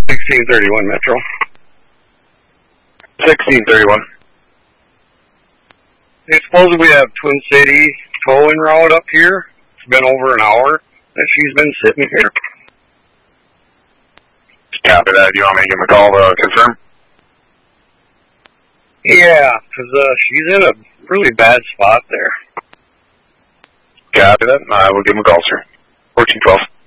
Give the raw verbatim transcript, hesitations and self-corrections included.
sixteen thirty-one Metro. sixteen thirty-one. They supposedly have Twin Cities towing route up here. It's been over an hour that she's been sitting here. Copy that. Do you want me to give him a call to confirm? Yeah, because uh, she's in a really bad spot there. Copy that. I will give him a call, sir. fourteen twelve.